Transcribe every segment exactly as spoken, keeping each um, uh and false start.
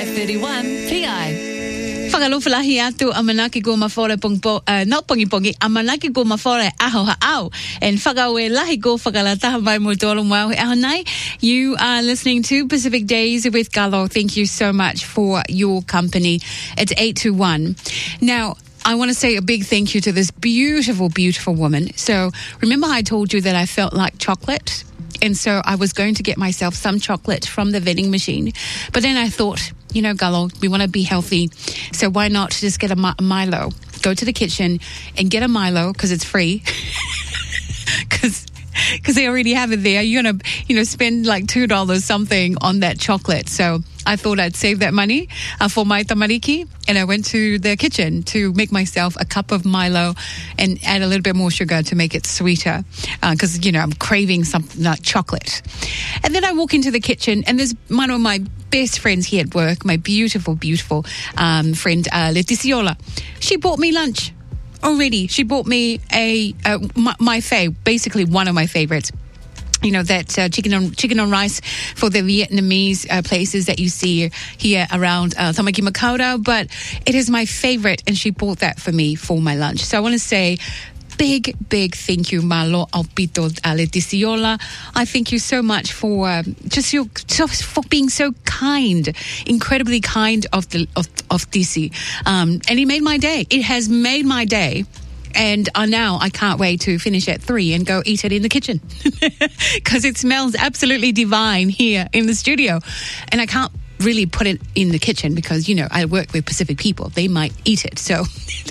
five thirty-one P I. Whakalofalahi atu a manaki go mawhore pongpo, uh, not pongi pongi, a manaki go mawhore aho ha'au. And whakawe lahi go whakalataha mai mo tolo mau he aho nai. You are listening to Pacific Days with Galo. Thank you so much for your company. It's eight to one. Now, I want to say a big thank you to this beautiful, beautiful woman. So remember I told you that I felt like chocolate? And so I was going to get myself some chocolate from the vending machine. But then I thought, you know, Galo, we want to be healthy. So why not just get a Milo? Go to the kitchen and get a Milo because it's free. Because because they already have it there. You're going to, you know, spend like two dollars something on that chocolate. So I thought I'd save that money uh, for my tamariki. And I went to the kitchen to make myself a cup of Milo and add a little bit more sugar to make it sweeter. Because, uh, you know, I'm craving something like chocolate. And then I walk into the kitchen and there's one of my best friends here at work, my beautiful, beautiful um, friend, uh, Letiziola. She bought me lunch. Already, she bought me a uh, my, my fave, basically one of my favorites. You know, that uh, chicken on chicken on rice for the Vietnamese uh, places that you see here around uh, Tamaki Makaurau, but it is my favorite, and she bought that for me for my lunch. So I want to say big, big thank you, Malo Alpito Letiziola. I thank you so much for um, just your for being so kind, incredibly kind of the of of D C, um, and it made my day. It has made my day. And uh, now I can't wait to finish at three and go eat it in the kitchen because it smells absolutely divine here in the studio. And I can't really put it in the kitchen because, you know, I work with Pacific people. They might eat it. So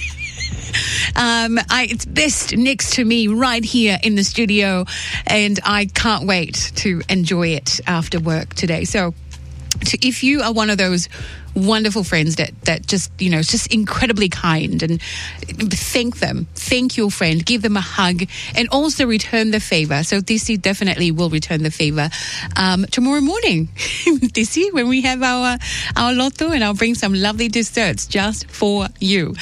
um, I, it's best next to me right here in the studio. And I can't wait to enjoy it after work today. So to, if you are one of those wonderful friends that that just, you know, just incredibly kind, and thank them, thank your friend, give them a hug, and also return the favor. So D C definitely will return the favor um, tomorrow morning, D C, when we have our our loto, and I'll bring some lovely desserts just for you.